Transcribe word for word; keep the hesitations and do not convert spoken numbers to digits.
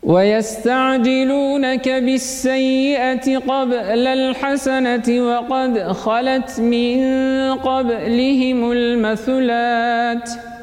ويستعجلونك بالسيئة قبل الحسنة وقد خلت من قبلهم المثلات